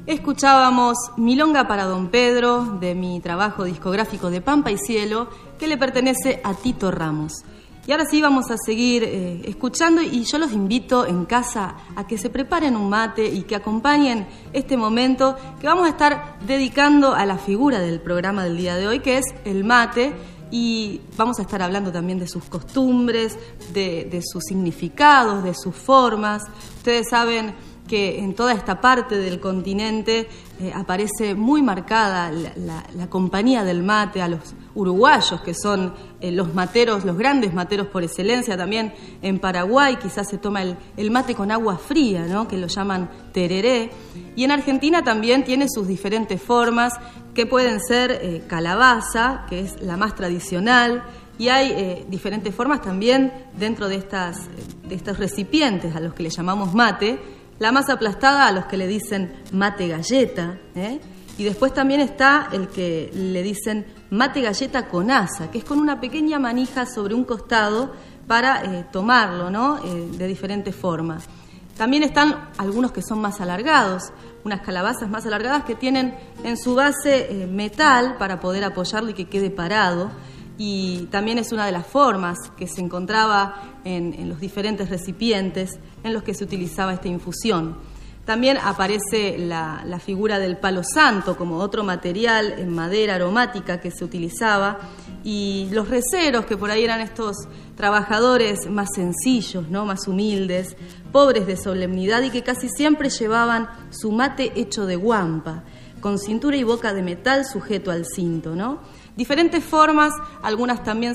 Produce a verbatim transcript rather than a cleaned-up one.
Escuchábamos Milonga para Don Pedro, de mi trabajo discográfico de Pampa y Cielo, que le pertenece a Tito Ramos. Y ahora sí vamos a seguir eh, escuchando, y yo los invito en casa a que se preparen un mate y que acompañen este momento que vamos a estar dedicando a la figura del programa del día de hoy, que es el mate, y vamos a estar hablando también de sus costumbres, de, de sus significados, de sus formas. Ustedes saben que en toda esta parte del continente eh, aparece muy marcada la, la, la compañía del mate a los uruguayos, que son eh, los materos, los grandes materos por excelencia. También en Paraguay quizás se toma el, el mate con agua fría, ¿no?, que lo llaman tereré. Y en Argentina también tiene sus diferentes formas, que pueden ser eh, calabaza, que es la más tradicional, y hay eh, diferentes formas también dentro de, estas, de estos recipientes a los que le llamamos mate. La más aplastada, a los que le dicen mate galleta, ¿eh? Y después también está el que le dicen mate galleta con asa, que es con una pequeña manija sobre un costado para eh, tomarlo, ¿no?, eh, de diferentes formas. También están algunos que son más alargados, unas calabazas más alargadas que tienen en su base eh, metal para poder apoyarlo y que quede parado. Y también es una de las formas que se encontraba en, en los diferentes recipientes en los que se utilizaba esta infusión. También aparece la, la figura del palo santo como otro material en madera aromática que se utilizaba, y los receros, que por ahí eran estos trabajadores más sencillos, ¿no?, más humildes, pobres de solemnidad, y que casi siempre llevaban su mate hecho de guampa, con cintura y boca de metal sujeto al cinto, ¿no? Diferentes formas, algunas también